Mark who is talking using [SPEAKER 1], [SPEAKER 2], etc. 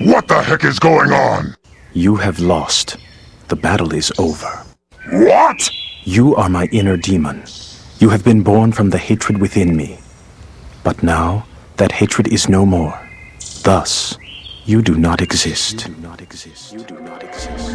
[SPEAKER 1] What the heck is going on?
[SPEAKER 2] You have lost. The battle is over.
[SPEAKER 1] What?
[SPEAKER 2] You are my inner demon. You have been born from the hatred within me. But now, that hatred is no more. Thus, you do not exist.